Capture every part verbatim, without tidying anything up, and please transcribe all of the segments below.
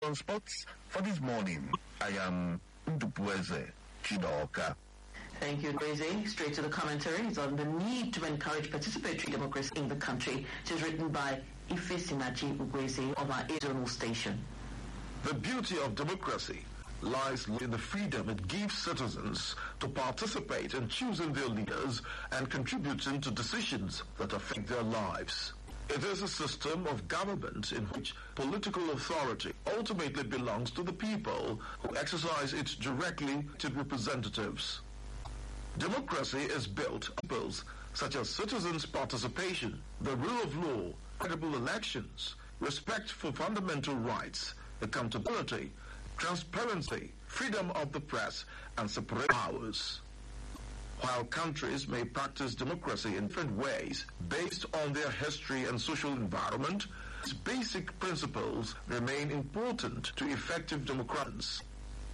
On sports for this morning, I am Ndubueze Chidoka. Thank you, Grazie. Straight to the commentary. It's on the need to encourage participatory democracy in the country. It is written by Ife Sinachi Ugweze of our zonal station. The beauty of democracy lies in the freedom it gives citizens to participate in choosing their leaders and contributing to decisions that affect their lives. It is a system of government in which political authority ultimately belongs to the people who exercise it directly to representatives. Democracy is built on principles such as citizens' participation, the rule of law, credible elections, respect for fundamental rights, accountability, transparency, freedom of the press, and separate powers. While countries may practice democracy in different ways based on their history and social environment, its basic principles remain important to effective democracy.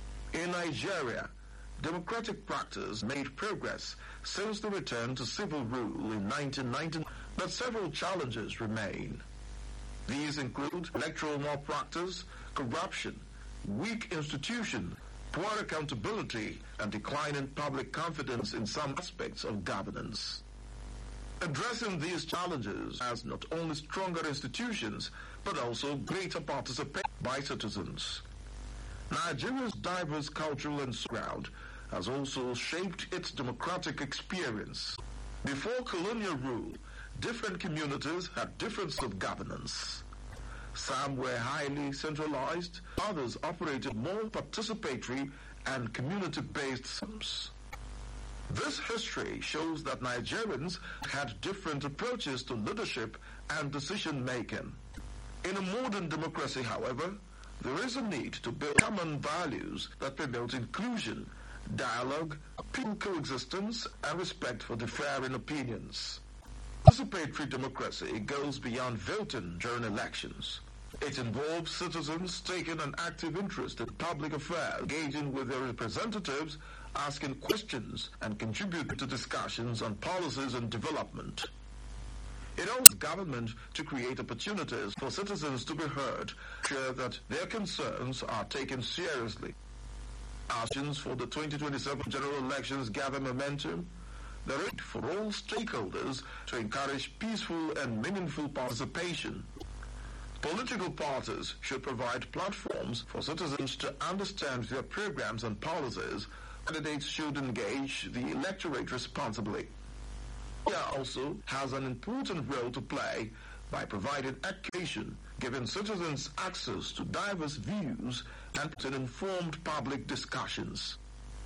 In Nigeria, democratic practice made progress since the return to civil rule in nineteen ninety, but several challenges remain. These include electoral malpractice, corruption, weak institutions, poor accountability, and decline in public confidence in some aspects of governance. Addressing these challenges has not only stronger institutions, but also greater participation by citizens. Nigeria's diverse cultural and social background has also shaped its democratic experience. Before colonial rule, different communities had different of governance. Some were highly centralized, others operated more participatory and community-based systems. This history shows that Nigerians had different approaches to leadership and decision-making. In a modern democracy, however, there is a need to build common values that promote inclusion, dialogue, peaceful coexistence, and respect for differing opinions. Participatory democracy goes beyond voting during elections. It involves citizens taking an active interest in public affairs, engaging with their representatives, asking questions, and contributing to discussions on policies and development. It allows government to create opportunities for citizens to be heard, ensure that their concerns are taken seriously. Actions for the twenty twenty-seven general elections gather momentum. There is for all stakeholders to encourage peaceful and meaningful participation. Political parties should provide platforms for citizens to understand their programs and policies. Candidates should engage the electorate responsibly. Media also has an important role to play by providing education, giving citizens access to diverse views and to informed public discussions.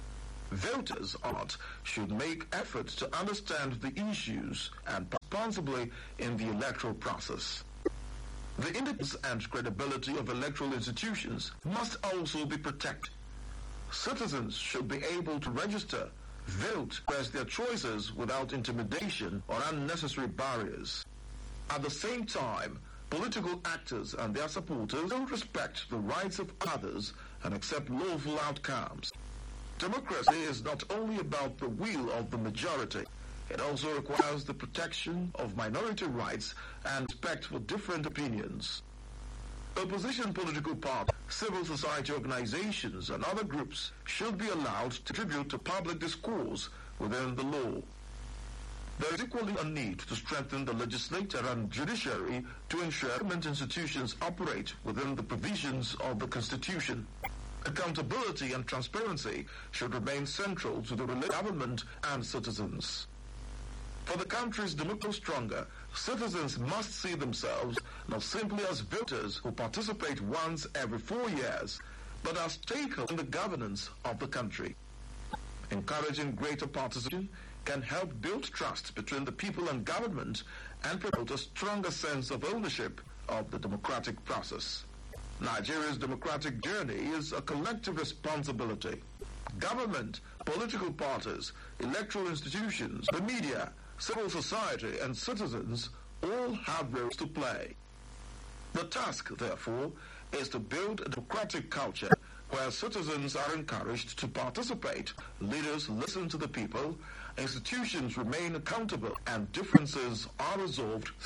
Voters art should make efforts to understand the issues and responsibly in the electoral process. The independence and credibility of electoral institutions must also be protected. Citizens should be able to register, vote, express their choices without intimidation or unnecessary barriers. At the same time, political actors and their supporters don't respect the rights of others and accept lawful outcomes. Democracy is not only about the will of the majority. It also requires the protection of minority rights and respect for different opinions. Opposition political parties, civil society organizations, and other groups should be allowed to contribute to public discourse within the law. There is equally a need to strengthen the legislature and judiciary to ensure government institutions operate within the provisions of the Constitution. Accountability and transparency should remain central to the relationship of government and citizens. For the country's democracy stronger, citizens must see themselves not simply as voters who participate once every four years, but as stakeholders in the governance of the country. Encouraging greater participation can help build trust between the people and government and promote a stronger sense of ownership of the democratic process. Nigeria's democratic journey is a collective responsibility. Government, political parties, electoral institutions, the media, civil society, and citizens all have roles to play. The task, therefore, is to build a democratic culture where citizens are encouraged to participate, leaders listen to the people, institutions remain accountable, and differences are resolved